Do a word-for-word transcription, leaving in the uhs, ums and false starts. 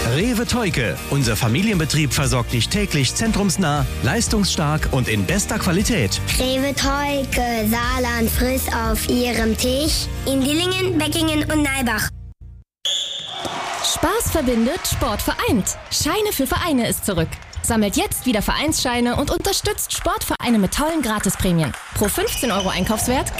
Rewe Theuke. Unser Familienbetrieb versorgt dich täglich zentrumsnah, leistungsstark und in bester Qualität. Rewe Theuke, Saarland, friss auf ihrem Tisch. In Dillingen, Beckingen und Neibach. Spaß verbindet, Sport vereint. Scheine für Vereine ist zurück. Sammelt jetzt wieder Vereinsscheine und unterstützt Sportvereine mit tollen Gratisprämien. Pro fünfzehn Euro Einkaufswert